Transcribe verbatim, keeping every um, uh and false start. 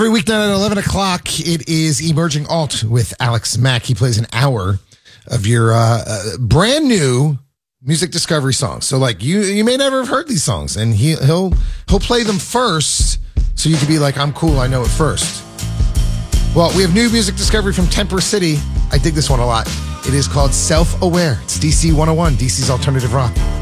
Every weeknight at eleven o'clock, it is Emerging Alt with Alex Mack. He plays an hour of your uh, uh, brand new music discovery songs. So, like, you you may never have heard these songs, and he, he'll he'll play them first, so you can be like, I'm cool, I know it first. Well, we have new music discovery from Temper City. I dig this one a lot. It is called Self-Aware. It's D C one oh one, D C's Alternative Rock.